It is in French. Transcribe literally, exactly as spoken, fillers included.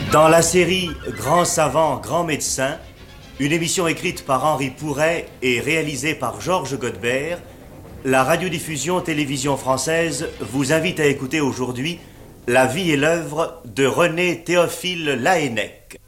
Dans la série Grand savant, grand médecin, une émission écrite par Henri Pouret et réalisée par Georges Godebert, la radiodiffusion télévision française vous invite à écouter aujourd'hui la vie et l'œuvre de René Théophile Laënnec.